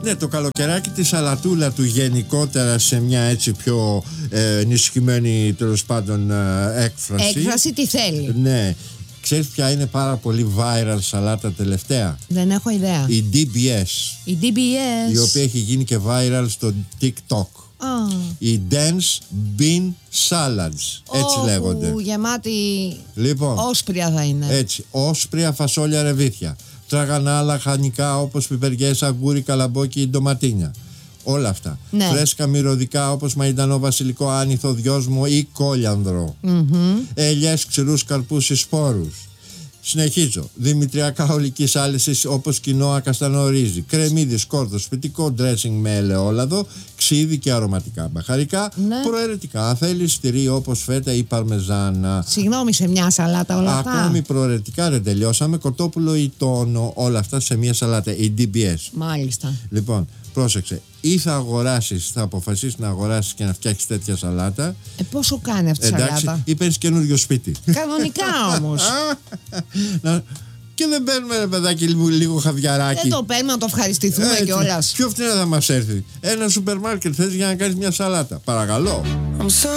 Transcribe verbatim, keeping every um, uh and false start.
Ναι, το καλοκαιράκι τη σαλατούλα του γενικότερα σε μια έτσι πιο ε, ενισχυμένη τέλος πάντων ε, έκφραση. Έκφραση τι θέλει. Ναι. Ξέρεις ποια είναι πάρα πολύ viral σαλάτα τελευταία? Δεν έχω ιδέα. Η ντι μπι ες. Η ντι μπι ες. Η οποία έχει γίνει και viral στο TikTok. Oh. Οι Dense Bean Salads. Έτσι oh, λέγονται. Που γεμάτη Λοιπόν, όσπρια θα είναι. Έτσι. Όσπρια, φασόλια, ρεβίθια. Τραγανά, λαχανικά όπως πιπεριές, αγκούρι, καλαμπόκι, ντοματίνια. Όλα αυτά. Ναι. Φρέσκα μυρωδικά όπως μαϊντανό, βασιλικό, άνηθο, δυόσμο ή κόλιανδρο. Mm-hmm. Ελιές, ξηρούς, καρπούς ή σπόρους. Συνεχίζω. Δημητριακά ολικής άλυσης όπως κοινόα, καστανό, ρύζι. Κρεμμύδι, σκόρδο, σπιτικό ντρέσινγκ με ελαιόλαδο, ξύδι και αρωματικά μπαχαρικά. Ναι. Προαιρετικά, αν θέλεις, τυρί όπως φέτα ή παρμεζάνα. Συγγνώμη, σε μια σαλάτα όλα αυτά. Ακόμη προαιρετικά δεν τελειώσαμε. Κοτόπουλο ή τόνο, όλα αυτά σε μια σαλάτα. Η ντι μπι ες. Μάλιστα. Λοιπόν, πρόσεξε. Ή θα αγοράσεις, θα αποφασίσεις να αγοράσεις και να φτιάξεις τέτοια σαλάτα. Ε, πόσο κάνει αυτή η Εντάξει, σαλάτα? ή παίρνεις καινούριο σπίτι. Κανονικά όμως. Να... Και δεν παίρνουμε, ρε παιδάκι, λίγο, λίγο χαβιαράκι. Δεν το παίρνουμε να το ευχαριστηθούμε κιόλας. Ποιο φτηνά θα μας έρθει? Ένα σούπερ μάρκετ θες για να κάνεις μια σαλάτα? Παρακαλώ.